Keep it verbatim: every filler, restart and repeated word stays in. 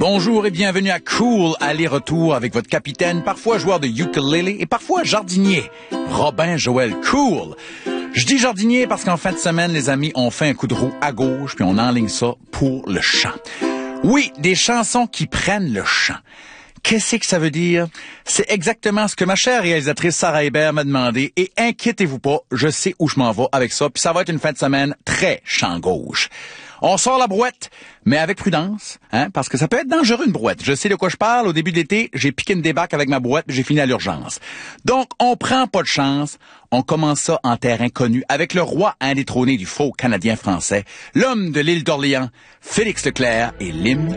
Bonjour et bienvenue à Cool, aller-retour avec votre capitaine, parfois joueur de ukulélé et parfois jardinier, Robin Joël Cool. Je dis jardinier parce qu'en fin de semaine, les amis, on fait un coup de roue à gauche puis on enligne ça pour le chant. Oui, des chansons qui prennent le chant. Qu'est-ce que ça veut dire? C'est exactement ce que ma chère réalisatrice Sarah Hébert m'a demandé et inquiétez-vous pas, je sais où je m'en vais avec ça puis ça va être une fin de semaine très chant gauche. On sort la brouette, mais avec prudence, hein, parce que ça peut être dangereux une brouette. Je sais de quoi je parle. Au début de l'été, j'ai piqué une débarque avec ma brouette, puis j'ai fini à l'urgence. Donc, on prend pas de chance. On commence ça en terre inconnue avec le roi indétrôné du faux Canadien français, l'homme de l'île d'Orléans, Félix Leclerc et l'hymne